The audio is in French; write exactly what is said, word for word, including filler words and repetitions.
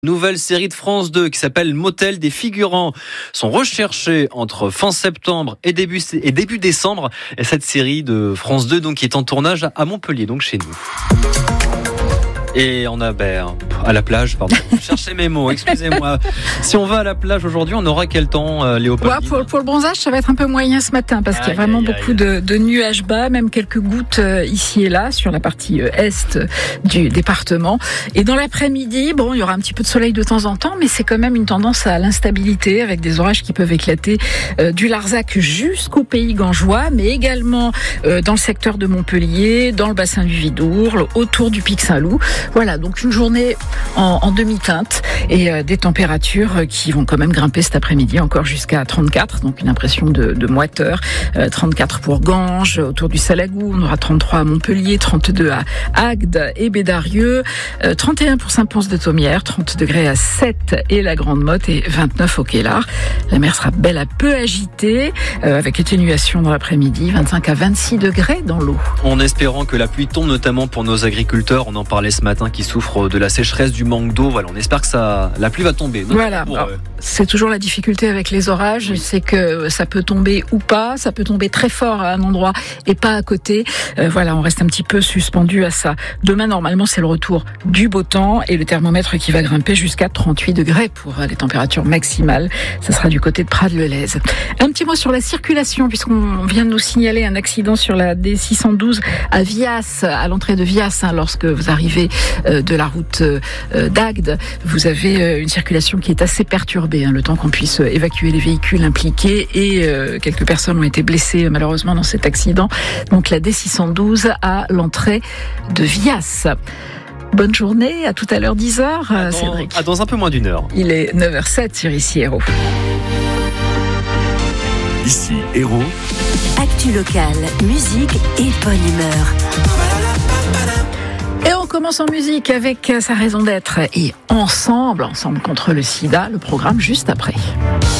Nouvelle série de France deux qui s'appelle Motel. Des figurants sont recherchés entre fin septembre et début, et début décembre. Et cette série de France deux donc, qui est en tournage à Montpellier, donc chez nous. Et on a ben, à la plage, pardon. Cherchez mes mots, excusez-moi. Si on va à la plage aujourd'hui, on aura quel temps, euh, Léopold? Ouais, pour, pour le bronzage, ça va être un peu moyen ce matin parce aïe, qu'il y a vraiment aïe, beaucoup aïe. De, de nuages bas, même quelques gouttes euh, ici et là sur la partie euh, est du département. Et dans l'après-midi, bon, il y aura un petit peu de soleil de temps en temps, mais c'est quand même une tendance à l'instabilité avec des orages qui peuvent éclater euh, du Larzac jusqu'au pays gangeois, mais également euh, dans le secteur de Montpellier, dans le bassin du Vidourle, autour du Pic Saint-Loup. Voilà, donc une journée en, en demi-teinte et euh, des températures qui vont quand même grimper cet après-midi encore jusqu'à trente-quatre, donc une impression de, de moiteur. Euh, trente-quatre pour Ganges, autour du Salagou, on aura trente-trois à Montpellier, trente-deux à Agde et Bédarieux, euh, trente et un pour Saint-Pons-de-Thomières, trente degrés à Sète et la Grande Motte et vingt-neuf au Quélard. La mer sera belle à peu agitée, euh, avec atténuation dans l'après-midi, vingt-cinq à vingt-six degrés dans l'eau. En espérant que la pluie tombe, notamment pour nos agriculteurs, on en parlait ce matin, qui souffrent de la sécheresse, du manque d'eau. Voilà, on espère que ça, la pluie va tomber. Non, voilà. Pour, Alors, euh... c'est toujours la difficulté avec les orages, oui. C'est que ça peut tomber ou pas, ça peut tomber très fort à un endroit et pas à côté. Euh, voilà, on reste un petit peu suspendu à ça. Demain, normalement, c'est le retour du beau temps et le thermomètre qui va grimper jusqu'à trente-huit degrés pour les températures maximales. Ça sera du côté de Prades-le-Lez. Un petit mot sur la circulation, puisqu'on vient de nous signaler un accident sur la D six cent douze à Vias, à l'entrée de Vias, hein, lorsque vous arrivez de la route d'Agde. Vous avez une circulation qui est assez perturbée, hein, le temps qu'on puisse évacuer les véhicules impliqués et euh, quelques personnes ont été blessées malheureusement dans cet accident. Donc la D six cent douze à l'entrée de Vias. Bonne journée, à tout à l'heure dix heures, à dans, Cédric. À dans un peu moins d'une heure. Il est neuf heures zéro sept sur Ici Héros. Ici Héros. Actu locale, musique et bonne humeur. Et on commence en musique avec sa raison d'être et ensemble, ensemble contre le sida, le programme juste après.